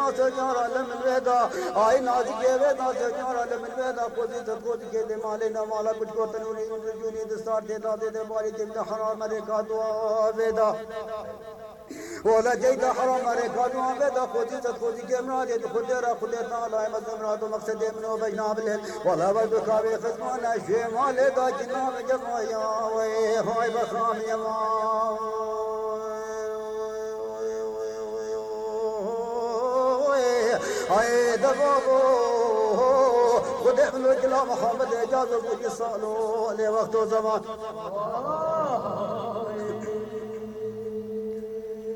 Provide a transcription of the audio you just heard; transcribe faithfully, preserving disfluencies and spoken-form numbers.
ناس جار علم الودا آي ناز کے ودا سے جار علم الودا کوزی سے کوز کے دے مالے نہ مالا کچھ کو تنوری جونی دستار دے دے دے باری جم حرام مرے کا دعا ودا ولا جيد حرام عليك قادوا بدا خذي تخذي كامرا جد خدرا خدرنا لا مزمرا تو مقصد منو بجنا بالهل ولا ود كابي خصمنا شي مال دا جنا جمايا وي هاي بخام يا ما هاي دبابو خد ابن محمد اجازه بيصالوا لوقت زمان